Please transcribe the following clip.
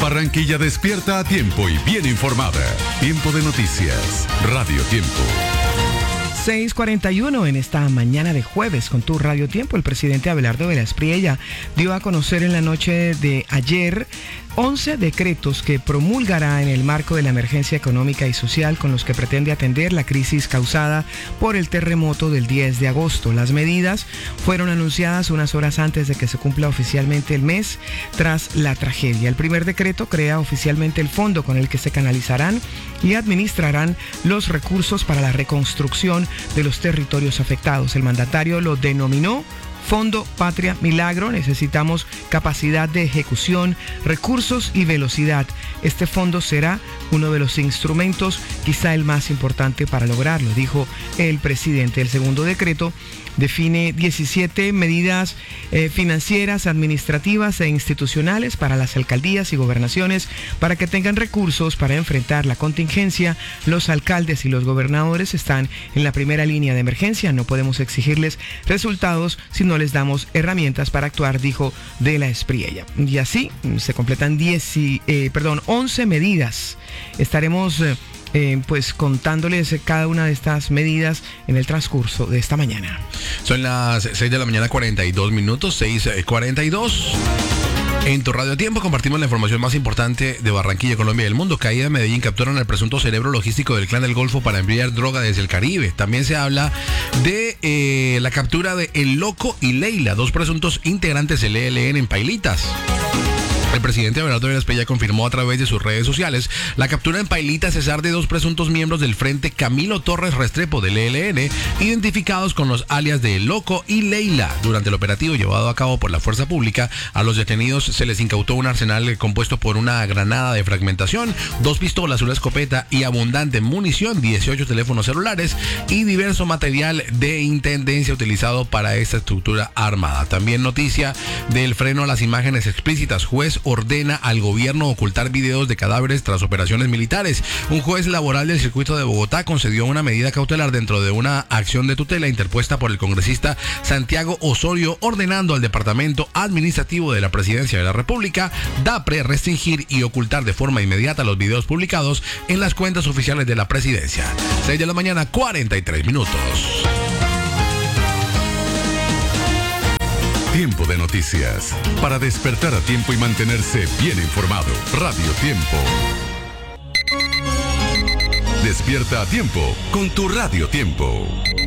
Barranquilla despierta a tiempo y bien informada. Tiempo de noticias. Radio Tiempo. 6:41 en esta mañana de jueves con tu Radio Tiempo. El presidente Abelardo de la Espriella dio a conocer en la noche de ayer 11 decretos que promulgará en el marco de la emergencia económica y social con los que pretende atender la crisis causada por el terremoto del 10 de agosto. Las medidas fueron anunciadas unas horas antes de que se cumpla oficialmente el mes tras la tragedia. El primer decreto crea oficialmente el fondo con el que se canalizarán y administrarán los recursos para la reconstrucción de los territorios afectados. El mandatario lo denominó Fondo Patria Milagro. Necesitamos capacidad de ejecución, recursos y velocidad. Este fondo será uno de los instrumentos, quizá el más importante para lograrlo, dijo el presidente. El segundo decreto define 17 medidas financieras, administrativas e institucionales para las alcaldías y gobernaciones para que tengan recursos para enfrentar la contingencia. Los alcaldes y los gobernadores están en la primera línea de emergencia. No podemos exigirles resultados si no les damos herramientas para actuar, dijo de la Espriella. Y así se completan 11 medidas. Estaremos pues contándoles cada una de estas medidas en el transcurso de esta mañana. Son las 6 de la mañana, 42 minutos, 6:42. En tu Radio Tiempo compartimos la información más importante de Barranquilla, Colombia y el mundo. Caída de Medellín, capturan al presunto cerebro logístico del Clan del Golfo para enviar droga desde el Caribe. También se habla de la captura de El Loco y Leila, dos presuntos integrantes del ELN en Pailitas. El presidente Abelardo de la Espriella confirmó a través de sus redes sociales la captura en Pailitas, Cesar, de dos presuntos miembros del Frente Camilo Torres Restrepo del ELN, identificados con los alias de El Loco y Leila. Durante el operativo llevado a cabo por la fuerza pública, a los detenidos se les incautó un arsenal compuesto por una granada de fragmentación, 2 pistolas, una escopeta y abundante munición, 18 teléfonos celulares y diverso material de intendencia utilizado para esta estructura armada. También noticia del freno a las imágenes explícitas. Juez ordena al gobierno ocultar videos de cadáveres tras operaciones militares. Un juez laboral del circuito de Bogotá concedió una medida cautelar dentro de una acción de tutela interpuesta por el congresista Santiago Osorio, ordenando al Departamento Administrativo de la Presidencia de la República, DAPRE, restringir y ocultar de forma inmediata los videos publicados en las cuentas oficiales de la presidencia. 6 de la mañana, 43 minutos. Tiempo de noticias. Para despertar a tiempo y mantenerse bien informado. Radio Tiempo. Despierta a tiempo con tu Radio Tiempo.